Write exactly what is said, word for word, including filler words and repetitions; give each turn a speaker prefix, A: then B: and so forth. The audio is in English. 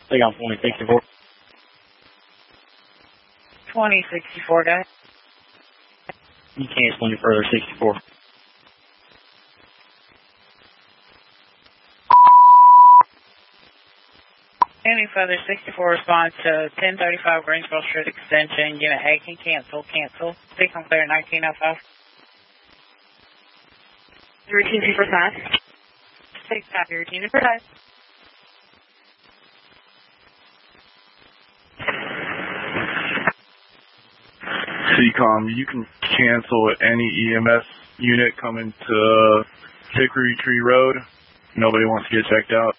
A: Take on twenty sixty-four.
B: twenty sixty-four, guys.
A: You cancel any further, sixty-four.
B: Any further, sixty-four response to ten thirty-five Greensboro Street Extension, Unit A can cancel, cancel. Speak on clear nineteen oh five.
C: Routine two percent.
B: six copy, routine two percent.
D: C COM, you can cancel any E M S unit coming to Hickory Tree Road. Nobody wants to get checked out.